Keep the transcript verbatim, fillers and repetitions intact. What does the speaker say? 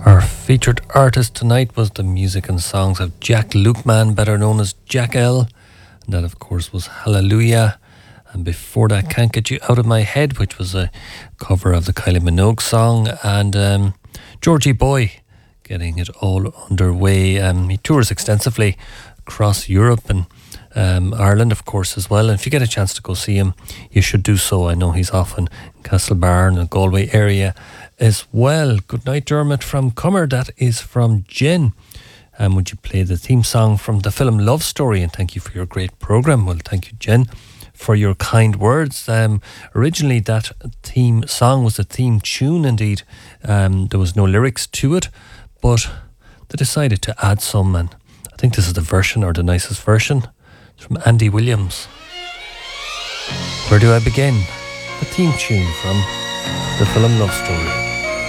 Our featured artist tonight was the music and songs of Jack Lukeman, better known as Jack L. And that, of course, was Hallelujah. And before that, Can't Get You Out of My Head, which was a cover of the Kylie Minogue song. And um, Georgie Boy, getting it all underway. Um, he tours extensively across Europe and um, Ireland, of course, as well. And if you get a chance to go see him, you should do so. I know he's often in Castlebar and Galway area as well. Good night, Dermot from Cummer. That is from Jen. And um, would you play the theme song from the film Love Story? And thank you for your great programme. Well, thank you, Jen, for your kind words. Um, originally, that theme song was a theme tune, indeed. Um, there was no lyrics to it, but they decided to add some, and I think this is the version, or the nicest version. It's from Andy Williams. Where do I begin? The theme tune from the film Love Story.